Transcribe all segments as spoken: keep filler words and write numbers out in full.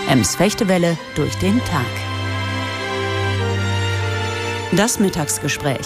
Ems Fechtewelle durch den Tag. Das Mittagsgespräch.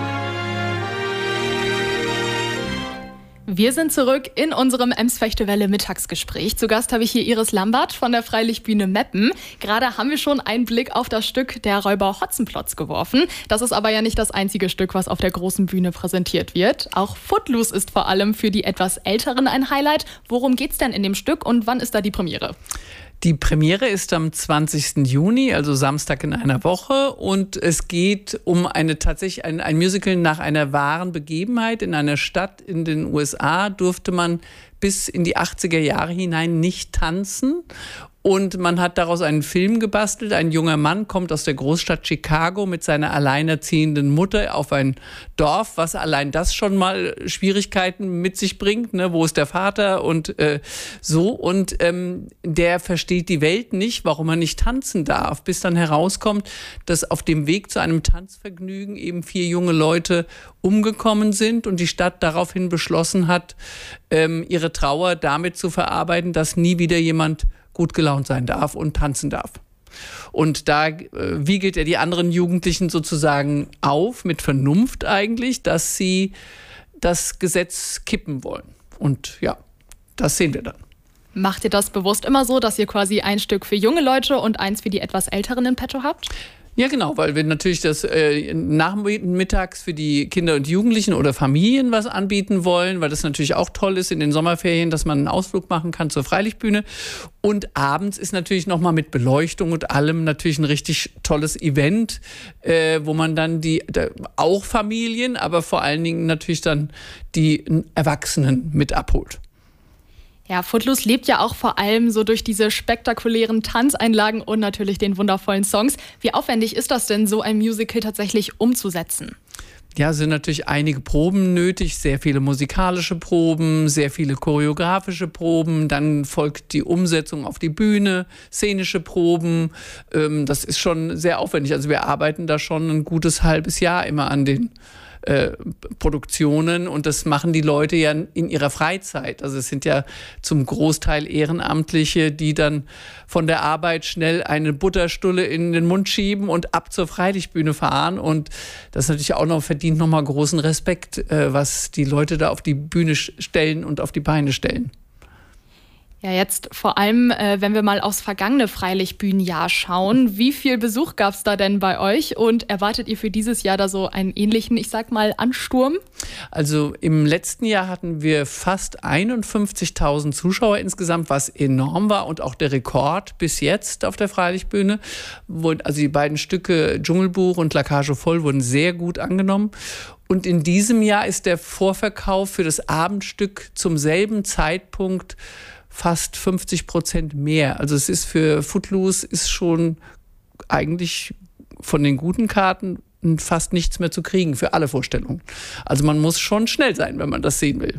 Wir sind zurück in unserem Ems Fechtewelle Mittagsgespräch. Zu Gast habe ich hier Iris Lambert von der Freilichtbühne Meppen. Gerade haben wir schon einen Blick auf das Stück Der Räuber Hotzenplotz geworfen. Das ist aber ja nicht das einzige Stück, was auf der großen Bühne präsentiert wird. Auch Footloose ist vor allem für die etwas Älteren ein Highlight. Worum geht's denn in dem Stück und wann ist da die Premiere? Die Premiere ist am zwanzigsten Juni, also Samstag in einer Woche. Und es geht um eine tatsächlich ein, ein Musical nach einer wahren Begebenheit. In einer Stadt in den U S A durfte man bis in die achtziger Jahre hinein nicht tanzen. Und man hat daraus einen Film gebastelt. Ein junger Mann kommt aus der Großstadt Chicago mit seiner alleinerziehenden Mutter auf ein Dorf, was allein das schon mal Schwierigkeiten mit sich bringt. Ne? Wo ist der Vater und äh, so. Und ähm, der versteht die Welt nicht, warum er nicht tanzen darf, bis dann herauskommt, dass auf dem Weg zu einem Tanzvergnügen eben vier junge Leute umgekommen sind und die Stadt daraufhin beschlossen hat, ähm, ihre Trauer damit zu verarbeiten, dass nie wieder jemand gut gelaunt sein darf und tanzen darf. Und da äh, wiegelt er die anderen Jugendlichen sozusagen auf, mit Vernunft eigentlich, dass sie das Gesetz kippen wollen. Und ja, das sehen wir dann. Macht ihr das bewusst immer so, dass ihr quasi ein Stück für junge Leute und eins für die etwas Älteren in petto habt? Ja, genau, weil wir natürlich das äh, nachmittags für die Kinder und Jugendlichen oder Familien was anbieten wollen, weil das natürlich auch toll ist in den Sommerferien, dass man einen Ausflug machen kann zur Freilichtbühne. Und abends ist natürlich nochmal mit Beleuchtung und allem natürlich ein richtig tolles Event, äh, wo man dann die, da, auch Familien, aber vor allen Dingen natürlich dann die Erwachsenen mit abholt. Ja, Footloose lebt ja auch vor allem so durch diese spektakulären Tanzeinlagen und natürlich den wundervollen Songs. Wie aufwendig ist das denn, so ein Musical tatsächlich umzusetzen? Ja, es sind natürlich einige Proben nötig, sehr viele musikalische Proben, sehr viele choreografische Proben, dann folgt die Umsetzung auf die Bühne, szenische Proben. Ähm, das ist schon sehr aufwendig. Also wir arbeiten da schon ein gutes halbes Jahr immer an den Äh, Produktionen und das machen die Leute ja in ihrer Freizeit. Also es sind ja zum Großteil Ehrenamtliche, die dann von der Arbeit schnell eine Butterstulle in den Mund schieben und ab zur Freilichtbühne fahren und das natürlich auch noch verdient nochmal großen Respekt, äh, was die Leute da auf die Bühne stellen und auf die Beine stellen. Ja, jetzt vor allem, äh, wenn wir mal aufs vergangene Freilichtbühnenjahr schauen, wie viel Besuch gab es da denn bei euch und erwartet ihr für dieses Jahr da so einen ähnlichen, ich sag mal, Ansturm? Also im letzten Jahr hatten wir fast einundfünfzigtausend Zuschauer insgesamt, was enorm war und auch der Rekord bis jetzt auf der Freilichtbühne. Also die beiden Stücke Dschungelbuch und La Cage aux Folles wurden sehr gut angenommen. Und in diesem Jahr ist der Vorverkauf für das Abendstück zum selben Zeitpunkt fast fünfzig Prozent mehr. Also es ist für Footloose ist schon eigentlich von den guten Karten fast nichts mehr zu kriegen für alle Vorstellungen. Also man muss schon schnell sein, wenn man das sehen will.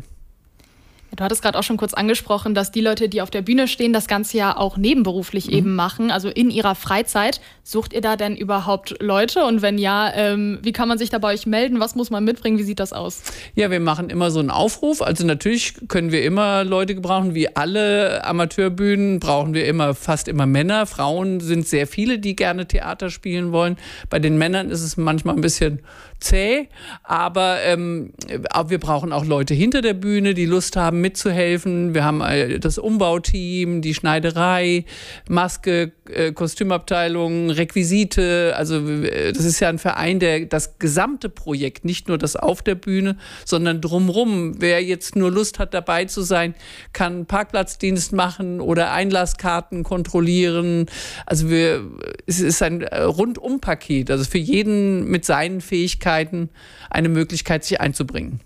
Du hattest gerade auch schon kurz angesprochen, dass die Leute, die auf der Bühne stehen, das Ganze ja auch nebenberuflich mhm. eben machen, also in ihrer Freizeit. Sucht ihr da denn überhaupt Leute? Und wenn ja, ähm, wie kann man sich da bei euch melden? Was muss man mitbringen? Wie sieht das aus? Ja, wir machen immer so einen Aufruf. Also natürlich können wir immer Leute gebrauchen. Wie alle Amateurbühnen brauchen wir immer fast immer Männer. Frauen sind sehr viele, die gerne Theater spielen wollen. Bei den Männern ist es manchmal ein bisschen zäh, aber, ähm, aber wir brauchen auch Leute hinter der Bühne, die Lust haben, mitzuhelfen. Wir haben das Umbauteam, die Schneiderei, Maske, äh, Kostümabteilung, Requisite. Also das ist ja ein Verein, der das gesamte Projekt, nicht nur das auf der Bühne, sondern drumrum. Wer jetzt nur Lust hat, dabei zu sein, kann Parkplatzdienst machen oder Einlasskarten kontrollieren. Also wir, es ist ein Rundumpaket, also für jeden mit seinen Fähigkeiten eine Möglichkeit, sich einzubringen.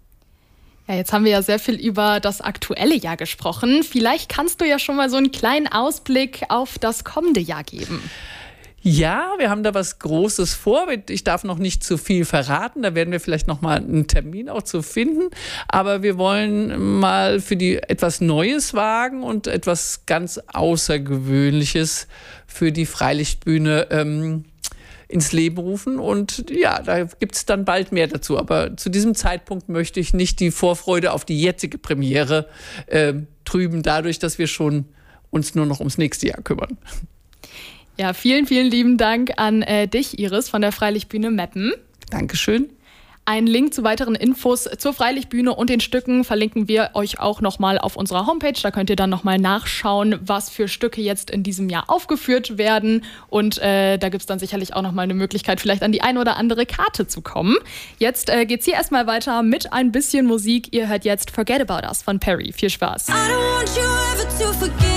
Ja, jetzt haben wir ja sehr viel über das aktuelle Jahr gesprochen. Vielleicht kannst du ja schon mal so einen kleinen Ausblick auf das kommende Jahr geben. Ja, wir haben da was Großes vor. Ich darf noch nicht zu viel verraten. Da werden wir vielleicht noch mal einen Termin auch zu finden. Aber wir wollen mal für die etwas Neues wagen und etwas ganz Außergewöhnliches für die Freilichtbühne ähm, ins Leben rufen. Und ja, da gibt es dann bald mehr dazu. Aber zu diesem Zeitpunkt möchte ich nicht die Vorfreude auf die jetzige Premiere äh, trüben, dadurch, dass wir schon uns nur noch ums nächste Jahr kümmern. Ja, vielen, vielen lieben Dank an äh, dich, Iris, von der Freilichtbühne Meppen. Dankeschön. Einen Link zu weiteren Infos zur Freilichtbühne und den Stücken verlinken wir euch auch nochmal auf unserer Homepage. Da könnt ihr dann nochmal nachschauen, was für Stücke jetzt in diesem Jahr aufgeführt werden. Und äh, da gibt es dann sicherlich auch nochmal eine Möglichkeit, vielleicht an die ein oder andere Karte zu kommen. Jetzt äh, geht's hier erstmal weiter mit ein bisschen Musik. Ihr hört jetzt Forget About Us von Perry. Viel Spaß. I don't want you ever to forget.